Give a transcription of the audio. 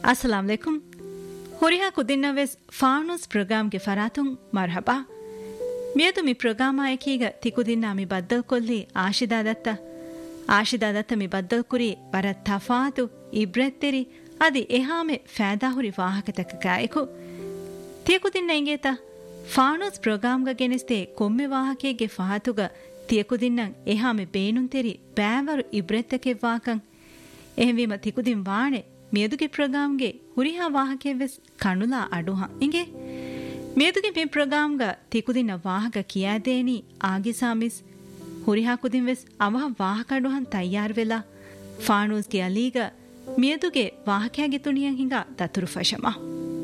अस्सलाम वालेकुम ಹುರಿಹಾ ಕುದಿನ್ನವೆಸ್ ಫಾನುಸ್ ಪ್ರೋಗ್ರಾಮ್ಗೆ ಫರಾತುಂ ಮರ್ಹಬಾ ಮೇದು ಮಿ ಪ್ರೋಗ್ರಾಮ್ ಆಯಕೀಗ ತಿಕುದಿನ್ನ ಮಿ ಬದ್ದಲ್ ಕೊಲ್ಲಿ ಆಶಿದಾದತ್ತ ಮಿ ಬದ್ದಲ್ ಕುರಿ ವರ ತಫಾತು ಇಬ್ರೆತ್ತೆರಿ ಅದಿ ಎಹಾಮೆ ಫෑದಾಹುರಿ ವಾಹಕತಕ ಗಾಯಕು ತಿಕುದಿನ್ನ ಇಂಗೇತ ಫಾನುಸ್ ಪ್ರೋಗ್ರಾಮ್ಗ ಗೆನಿಸ್ತೆ ಕೊಮ್ಮೆ ವಾಹಕೇಗೆ ಫಾತುಗ ತಿಕುದಿನ್ನ ಎಹಾಮೆ ಬೇನುಂತೆರಿ ಬ್ಯಾವರು ಇಬ್ರೆತ್ತಕೆ ವಾಕಂ ಎಹೆಂವೀಮ ತಿಕುದಿನ್ ವಾಣೆ ಮೇದುಗೆ ಪ್ರೋಗ್ರಾಮ್ಗೆ ಹುರಿಹಾ ವಾಹಕೆವೆಸ್ ಕಣುಲಾ ಅಡುಹಂ ಇಂಗೆ ಮೇದುಗೆ ಮೆ ಪ್ರೋಗ್ರಾಮ್ಗ ತಿಕುದಿನ ವಾಹಕ ಕಿಯಾದೇನಿ ಆಗಿಸಾಮಿಸ್ ಹುರಿಹಾ ಕುದಿನ್ವೆಸ್ ಅವಹ ವಾಹಕ ಅಡುಹಂ ತಯ್ಯಾರ್ ವೆಲಾ ಫಾನೂಸ್ಗೆ ಅಲೀಗ ಮೇದುಗೆ ವಾಹಕ್ಯಾಗಿ ತುಣಿಯಂ ಹಿಂಗ ದತುರು ಫಶಮ